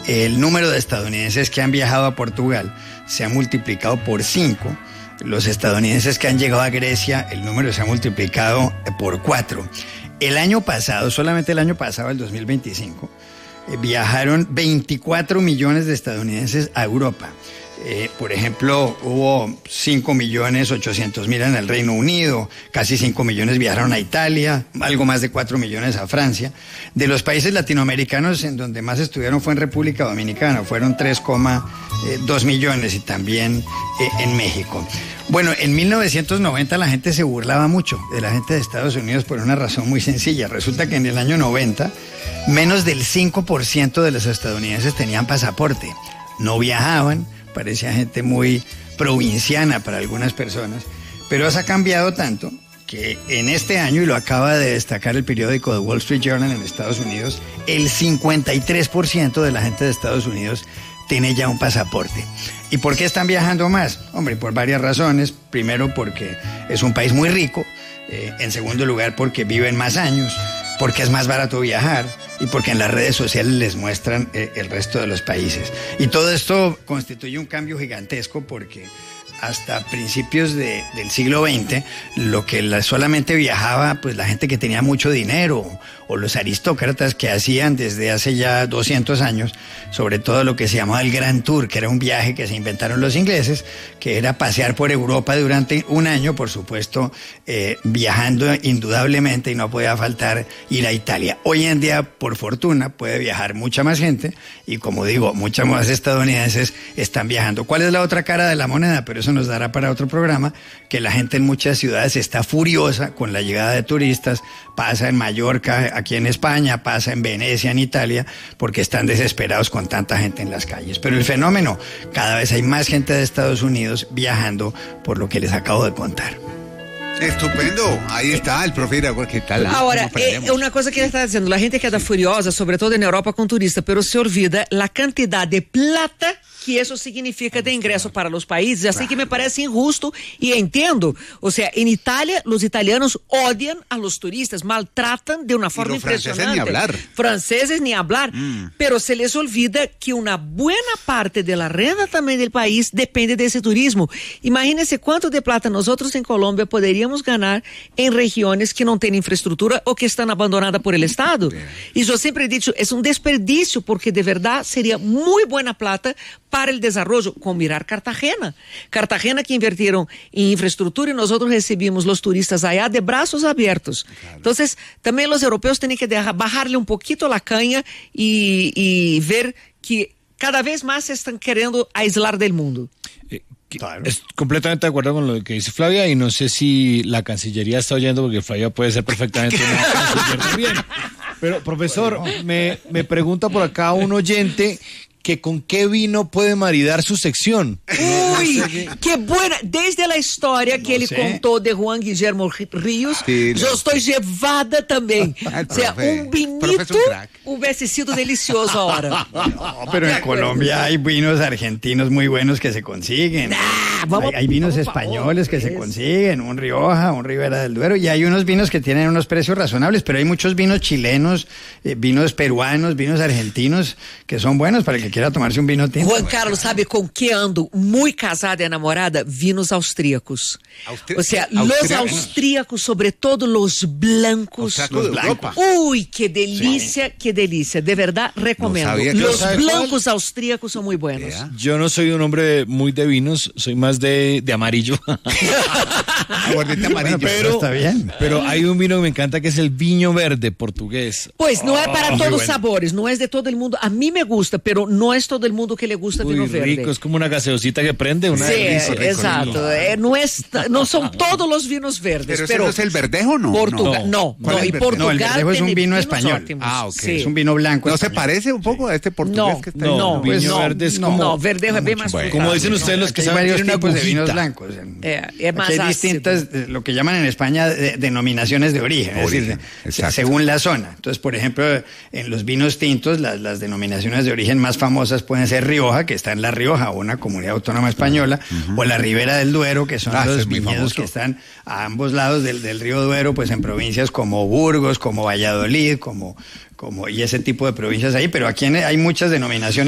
el número de estadounidenses que han viajado a Portugal se ha multiplicado por 5. Los estadounidenses que han llegado a Grecia, el número se ha multiplicado por 4. El año pasado, solamente el año pasado, el 2025, viajaron 24 millones de estadounidenses a Europa. Por ejemplo, hubo 5.800.000 en el Reino Unido, casi 5 millones viajaron a Italia, algo más de 4 millones a Francia. De los países latinoamericanos, en donde más estuvieron fue en República Dominicana, fueron 3,2 millones y también en México. Bueno, en 1990 la gente se burlaba mucho de la gente de Estados Unidos por una razón muy sencilla. Resulta que en el año 90, menos del 5% de los estadounidenses tenían pasaporte, no viajaban. Parecía gente muy provinciana para algunas personas, pero eso ha cambiado tanto que en este año, y lo acaba de destacar el periódico The Wall Street Journal en Estados Unidos, el 53% de la gente de Estados Unidos tiene ya un pasaporte. ¿Y por qué están viajando más? Hombre, por varias razones. Primero, porque es un país muy rico. En segundo lugar, porque viven más años, porque es más barato viajar y porque en las redes sociales les muestran el resto de los países. Y todo esto constituye un cambio gigantesco porque hasta principios del siglo XX, lo que solamente viajaba pues la gente que tenía mucho dinero o los aristócratas que hacían desde hace ya 200 años, sobre todo lo que se llamaba el Grand Tour, que era un viaje que se inventaron los ingleses, que era pasear por Europa durante un año, por supuesto, viajando indudablemente, y no podía faltar ir a Italia. Hoy en día, por fortuna, puede viajar mucha más gente y, como digo, muchos más estadounidenses están viajando. ¿Cuál es la otra cara de la moneda? Pero eso nos dará para otro programa, que la gente en muchas ciudades está furiosa con la llegada de turistas. Pasa en Mallorca, aquí en España, pasa en Venecia, en Italia, porque están desesperados con tanta gente en las calles. Pero el fenómeno, cada vez hay más gente de Estados Unidos viajando, por lo que les acabo de contar. Estupendo, ahí está el profe Iraguer, ¿qué tal? Ahora, una cosa que ele está dizendo, a gente queda furiosa, sobretudo na Europa com turista, pero se olvida a quantidade de plata que eso significa de ingreso para los países, así que me parece injusto y entiendo. O sea, en Italia los italianos odian a los turistas, maltratan de una forma impresionante. Franceses ni hablar. Pero se les olvida que una buena parte de la renta también del país depende de ese turismo. Imagínense cuánto de plata nosotros en Colombia podríamos ganar en regiones que no tienen infraestructura o que están abandonadas por el Estado. Y yo siempre he dicho, es un desperdicio porque de verdad sería muy buena plata para el desarrollo, con mirar Cartagena. Cartagena que invirtieron en infraestructura y nosotros recibimos los turistas allá de brazos abiertos. Claro. Entonces, también los europeos tienen que bajarle un poquito la caña y ver que cada vez más se están queriendo aislar del mundo. Claro. Es completamente de acuerdo con lo que dice Flavia y no sé si la Cancillería está oyendo porque Flavia puede ser perfectamente una canciller también. Pero, profesor, me pregunta por acá un oyente que con qué vino puede maridar su sección. Uy, qué buena. Desde la historia que él contó de Juan Guillermo Ríos, yo estoy llevada también. O sea, un vinito hubiese sido delicioso ahora. No, pero en Colombia hay vinos argentinos muy buenos que se consiguen. Hay vinos españoles que se consiguen, un Rioja, un Ribera del Duero, y hay unos vinos que tienen unos precios razonables, pero hay muchos vinos chilenos, vinos peruanos, vinos argentinos, que son buenos para el que quiera tomarse un vino tinto. Juan Carlos, ¿sabe con qué ando muy casada y enamorada? Vinos austríacos. O sea, los austríacos, sobre todo los blancos. Uy, qué delicia, qué delicia. De verdad, recomiendo. Los blancos austríacos son muy buenos. Yo no soy un hombre muy de vinos, soy más de amarillo. Amarillo. Pero está bien. Pero hay un vino que me encanta que es el viño verde portugués. Pues no es para todos los sabores, no es de todo el mundo. A mí me gusta, pero no es todo el mundo que le gusta vino verde. Rico, es como una gaseosita que prende. Una delicia, exacto. No son todos los vinos verdes. ¿Pero no es el verdejo, no? Portugal, no. Y Portugal, el verdejo es un vino español. Ok. Sí. Es un vino blanco. ¿No se parece un poco a este portugués que está ahí? No, pues vino verde es como... No, verdejo es bien más frutal. Como dicen ustedes los que saben, varios tiene una tipos de vinos agujita. blancos. Es más hay ácido. distintas, lo que llaman en España denominaciones de origen, es decir, según la zona. Entonces, por ejemplo, en los vinos tintos, las denominaciones de origen más famosas pueden ser Rioja, que está en La Rioja, una comunidad autónoma españa, o la Ribera del Duero, que son los viñedos que están a ambos lados del río Duero, pues en provincias como Burgos, como Valladolid, y ese tipo de provincias ahí, pero aquí hay muchas denominaciones